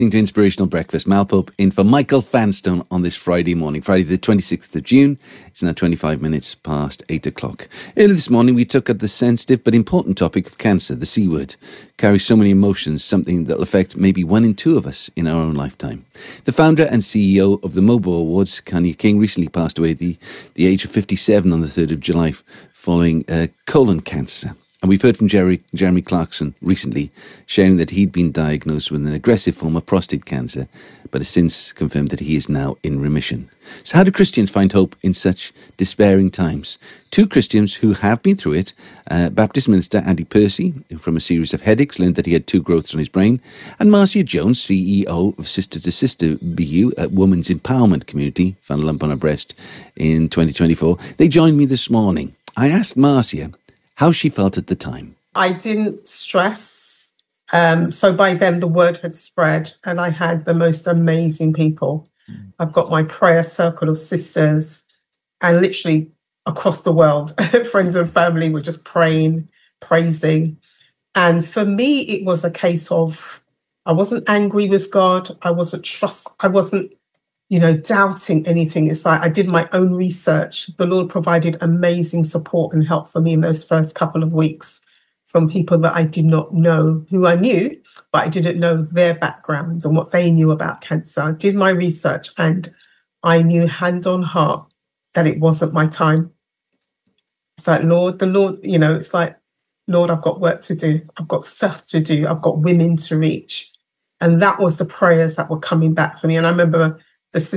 To Inspirational Breakfast. Mal Pope in for Michael Fanstone on this Friday morning, Friday the 26th of June. It's now 25 minutes past 8 o'clock. Earlier this morning, we took up the sensitive but important topic of cancer, the C word. Carries so many emotions, something that will affect maybe 1 in 2 of us in our own lifetime. The founder and CEO of the Mobo Awards, Kanye King, recently passed away at the age of 57 on the 3rd of July following colon cancer. And we've heard from Jeremy Clarkson recently, sharing that he'd been diagnosed with an aggressive form of prostate cancer, but has since confirmed that he is now in remission. So how do Christians find hope in such despairing times? 2 Christians who have been through it, Baptist minister Andy Percy, who from a series of headaches learned that he had 2 growths on his brain, and Marcia Jones, CEO of Sister to Sister BU, a women's empowerment community, found a lump on her breast in 2024. They joined me this morning. I asked Marcia how she felt at the time. I didn't stress. So by then the word had spread and I had the most amazing people. I've got my prayer circle of sisters and literally across the world, friends and family were just praying, praising. And for me, it was a case of, I wasn't angry with God. I wasn't doubting anything. It's like I did my own research. The Lord provided amazing support and help for me in those first couple of weeks from people that I did not know, who I knew, but I didn't know their backgrounds and what they knew about cancer. I did my research and I knew hand on heart that it wasn't my time. It's like, Lord, Lord, I've got work to do. I've got stuff to do. I've got women to reach. And that was the prayers that were coming back for me. And I remember the